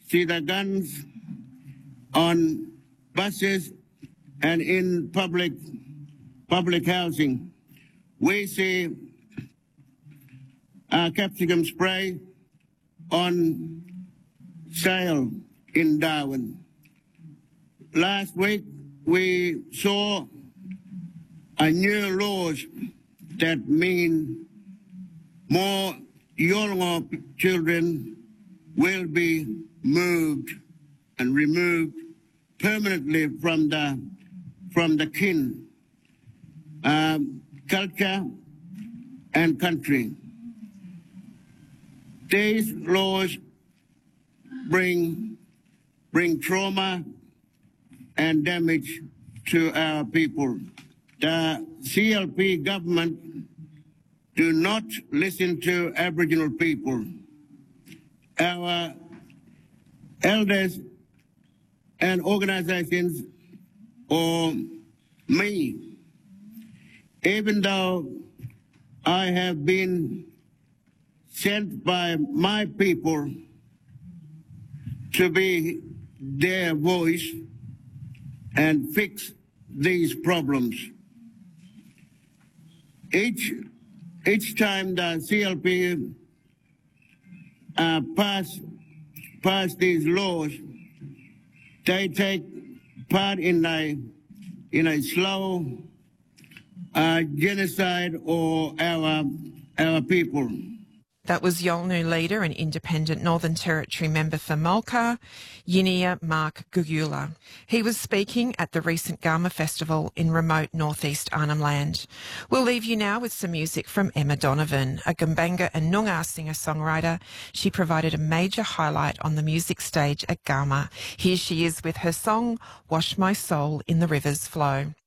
see the guns on buses and in public housing. We see capsicum spray on sale in Darwin. Last week, we saw a new laws that mean more Yolngu children will be moved and removed permanently from the kin, culture and country. These laws bring trauma and damage to our people. The CLP government do not listen to Aboriginal people. Our elders and organizations, or me, even though I have been sent by my people to be their voice and fix these problems. Each time the CLP pass these laws, they take part in a slow genocide of our people. That was Yolngu leader and independent Northern Territory member for Mulka, Yinia Mark Gugula. He was speaking at the recent Garma Festival in remote northeast Arnhem Land. We'll leave you now with some music from Emma Donovan, a Gumbaynggirr and Noongar singer-songwriter. She provided a major highlight on the music stage at Garma. Here she is with her song, Wash My Soul in the River's Flow.